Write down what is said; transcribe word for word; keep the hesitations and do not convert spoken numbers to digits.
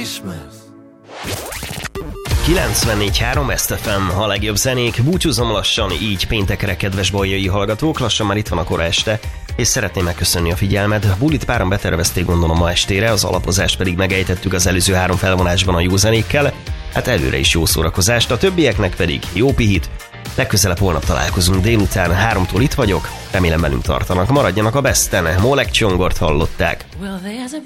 ismersz. kilencvennégy három Est ef em, a legjobb zenék. Búcsúzom lassan, így péntekre, kedves baljai hallgatók, lassan már itt van a kora este, és szeretném megköszönni a figyelmet. A bulit páran betervezték gondolom ma estére, az alapozást pedig megejtettük az előző három felvonásban a jó zenékkel. Hát előre is jó szórakozást, a többieknek pedig jó pihit. Legközelebb holnap találkozunk délután, háromtól itt vagyok, remélem velünk tartanak. Maradjanak a Besten, Molek Csongort hallották.